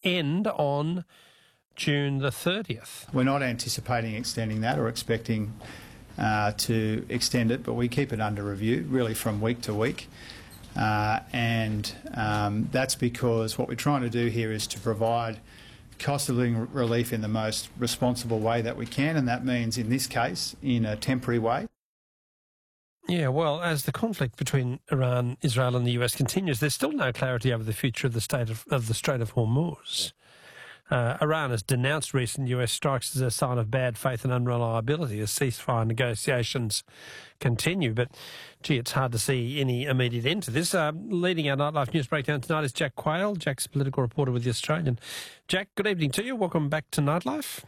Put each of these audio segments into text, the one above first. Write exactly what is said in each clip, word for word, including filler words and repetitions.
end on June the thirtieth. We're not anticipating extending that or expecting uh, to extend it, but we keep it under review, really from week to week. Uh, and um, that's because what we're trying to do here is to provide cost of living relief in the most responsible way that we can, and that means, in this case, in a temporary way. Yeah, well, as the conflict between Iran, Israel and the U S continues, there's still no clarity over the future of the state of, of the Strait of Hormuz. Uh, Iran has denounced recent U S strikes as a sign of bad faith and unreliability as ceasefire negotiations continue. But, gee, it's hard to see any immediate end to this. Uh, leading our Nightlife News Breakdown tonight is Jack Quayle. Jack's a political reporter with The Australian. Jack, good evening to you. Welcome back to Nightlife.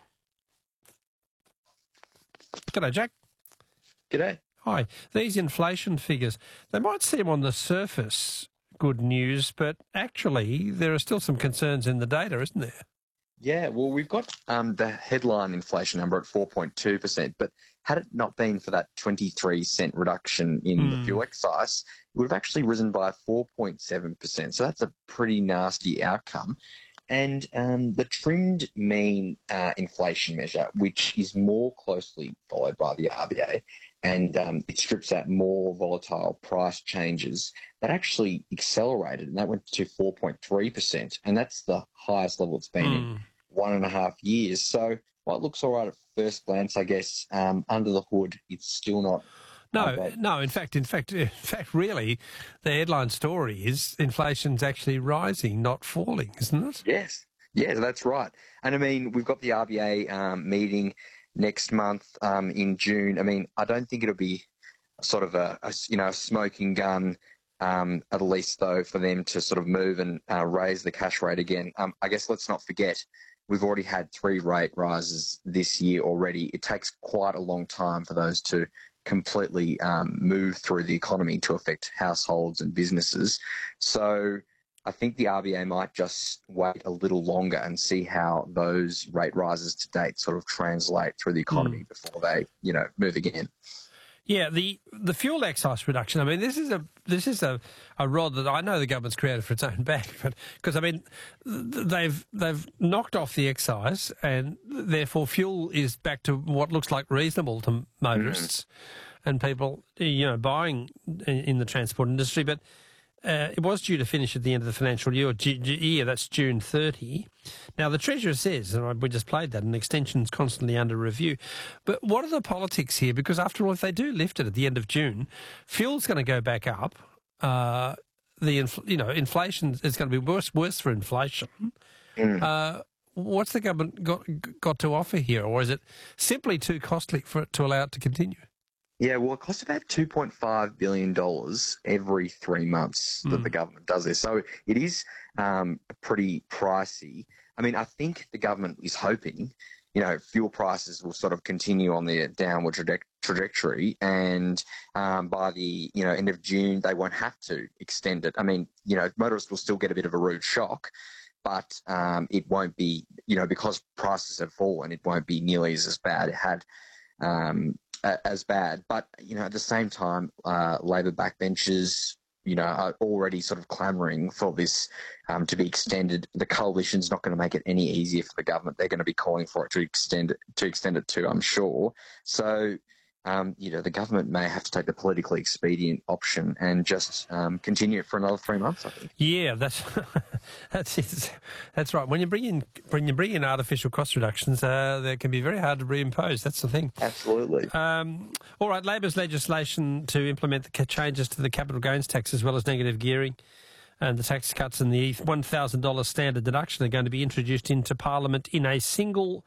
G'day, Jack. G'day. Hi. These inflation figures, they might seem on the surface good news, but actually there are still some concerns in the data, isn't there? Yeah, well, we've got um, the headline inflation number at four point two percent, but had it not been for that twenty-three cent reduction in mm. the fuel excise, it would have actually risen by four point seven percent. So that's a pretty nasty outcome. And um, the trimmed mean uh, inflation measure, which is more closely followed by the R B A, and um, it strips out more volatile price changes, that actually accelerated, and that went to four point three percent, and that's the highest level it's been mm. in one and a half years. So while it looks all right at first glance, I guess, um, under the hood, it's still not. No, no. In fact, in fact, in fact, really, the headline story is inflation's actually rising, not falling, isn't it? Yes, yes, that's right. And I mean, we've got the R B A um, meeting next month um, in June. I mean, I don't think it'll be sort of a, a you know a smoking gun. Um, at least though, for them to sort of move and uh, raise the cash rate again. Um, I guess let's not forget, we've already had three rate rises this year already. It takes quite a long time for those to completely um, move through the economy to affect households and businesses. So I think the R B A might just wait a little longer and see how those rate rises to date sort of translate through the economy mm. before they, you know, move again. Yeah, the the fuel excise reduction. I mean, this is a this is a, a rod that I know the government's created for its own back, but because I mean, they've they've knocked off the excise, and therefore fuel is back to what looks like reasonable to motorists mm-hmm. and people, you know, buying in, in the transport industry. But uh, it was due to finish at the end of the financial year. year that's June thirtieth. Now, the Treasurer says, and we just played that, an extension is constantly under review. But what are the politics here? Because after all, if they do lift it at the end of June, fuel's going to go back up. Uh, the inf- you know inflation is going to be worse worse for inflation. Mm. Uh, what's the government got got to offer here, or is it simply too costly for it to allow it to continue? Yeah, well, it costs about two point five billion dollars every three months that mm. the government does this. So it is um, pretty pricey. I mean, I think the government is hoping, you know, fuel prices will sort of continue on their downward traje- trajectory and um, by the, you know, end of June, they won't have to extend it. I mean, you know, motorists will still get a bit of a rude shock, but um, it won't be, you know, because prices have fallen, it won't be nearly as bad. It had... Um, as bad. But, you know, at the same time, uh, Labor backbenchers, you know, are already sort of clamouring for this um, to be extended. The coalition's not going to make it any easier for the government. They're going to be calling for it to extend it, to extend it to, I'm sure. So, um, you know, the government may have to take the politically expedient option and just um, continue it for another three months, I think. Yeah, that's that's it. That's right. When you bring in when you bring in artificial cost reductions, uh, they can be very hard to reimpose. That's the thing. Absolutely. Um, all right, Labor's legislation to implement the changes to the capital gains tax as well as negative gearing and the tax cuts and the one thousand dollars standard deduction are going to be introduced into Parliament in a single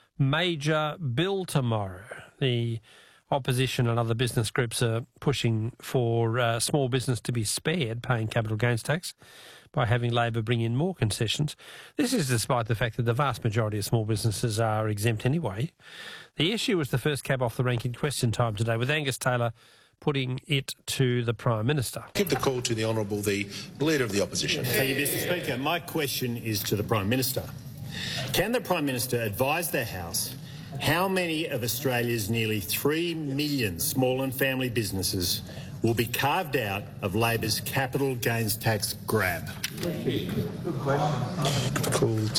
major bill tomorrow. The opposition and other business groups are pushing for uh, small business to be spared paying capital gains tax by having Labor bring in more concessions. This is despite the fact that the vast majority of small businesses are exempt anyway. The issue was the first cab off the rank in Question Time today, with Angus Taylor putting it to the Prime Minister. Give the call to the Honourable, the Leader of the Opposition. Thank you, Mister Speaker. My question is to the Prime Minister. Can the Prime Minister advise the House how many of Australia's nearly three million small and family businesses will be carved out of Labor's capital gains tax grab? Call